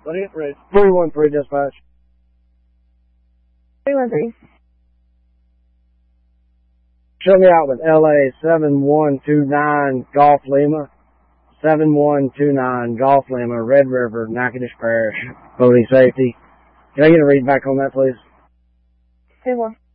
Let me get ready. 313 dispatch. 313. Show me out with LA 7129 Golf Lima. 7129 Golf Lima, Red River, Natchitoches Parish, voting safety. Can I get a read back on that, please? 2 more.